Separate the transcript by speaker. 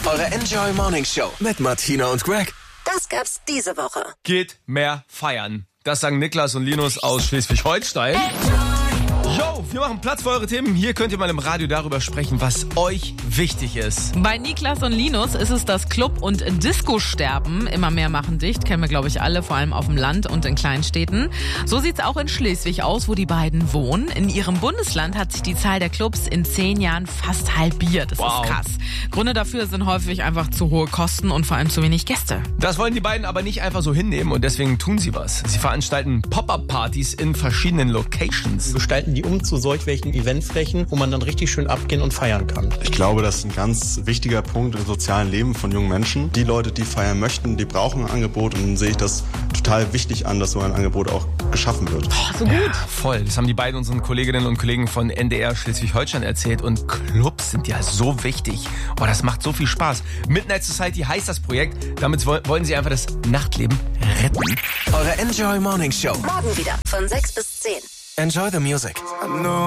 Speaker 1: Eure Enjoy Morning Show mit Martina und Greg.
Speaker 2: Das gab's diese Woche.
Speaker 3: Geht mehr feiern. Das sagen Niklas und Linus aus Schleswig-Holstein. Yo, wir machen Platz für eure Themen. Hier könnt ihr mal im Radio darüber sprechen, was euch wichtig ist.
Speaker 4: Bei Niklas und Linus ist es das Club- und Disco-Sterben. Immer mehr machen dicht, kennen wir, glaube ich, alle, vor allem auf dem Land und in Kleinstädten. So sieht's auch in Schleswig aus, wo die beiden wohnen. In ihrem Bundesland hat sich die Zahl der Clubs in 10 Jahren fast halbiert. Das ist krass. Gründe dafür sind häufig einfach zu hohe Kosten und vor allem zu wenig Gäste.
Speaker 3: Das wollen die beiden aber nicht einfach so hinnehmen und deswegen tun sie was. Sie veranstalten Pop-Up-Partys in verschiedenen Locations.
Speaker 5: Gestalten die zu solch welchen Eventflächen, wo man dann richtig schön abgehen und feiern kann.
Speaker 6: Ich glaube, das ist ein ganz wichtiger Punkt im sozialen Leben von jungen Menschen. Die Leute, die feiern möchten, die brauchen ein Angebot und dann sehe ich das total wichtig an, dass so ein Angebot auch geschaffen wird.
Speaker 4: So gut.
Speaker 3: Ja, voll. Das haben die beiden unseren Kolleginnen und Kollegen von NDR Schleswig-Holstein erzählt und Clubs sind ja so wichtig. Oh, das macht so viel Spaß. Midnight Society heißt das Projekt. Damit wollen sie einfach das Nachtleben retten.
Speaker 1: Eure Enjoy Morning Show.
Speaker 2: Morgen wieder von 6 bis 10.
Speaker 1: Enjoy the music.